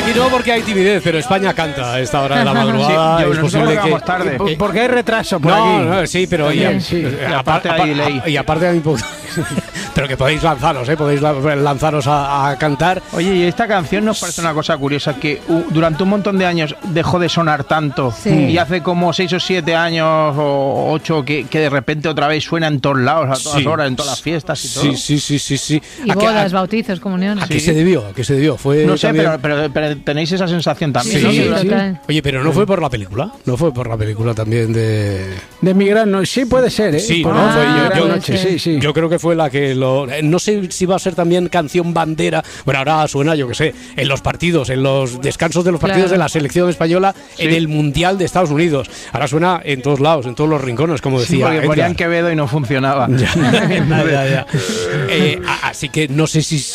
Aquí no, porque hay timidez, pero España canta a esta hora de la madrugada. Sí, es posible que... tarde. Porque hay retraso por aquí. No, sí, pero aparte hay delay. Y aparte hay un poco... Pero que podéis lanzaros, podéis lanzaros a cantar. Oye, y esta canción nos parece una cosa curiosa, que durante un montón de años dejó de sonar tanto, y hace como 6 o 7 años o 8 que de repente otra vez suena en todos lados, a todas horas, en todas las fiestas y todo. Sí. Y bodas, bautizos, comuniones. ¿A qué se debió? ¿A qué se debió? Fue no sé, también... pero tenéis esa sensación también, Sí, ¿no? sí. Oye, pero no fue por la película. No fue por la película también de... De Mi Gran Noche. Sí, puede ser, ¿eh? Sí, Por no, fue Mi Gran yo- Noche, sí. Yo creo que fue la que lo... No sé si va a ser también canción bandera. Bueno, ahora suena, yo que sé, en los partidos, en los descansos de los partidos de la selección española en el Mundial de Estados Unidos. Ahora suena en todos lados, en todos los rincones, como decía Porque Edgar. ponían Quevedo y no funcionaba. Ya. Así que no sé si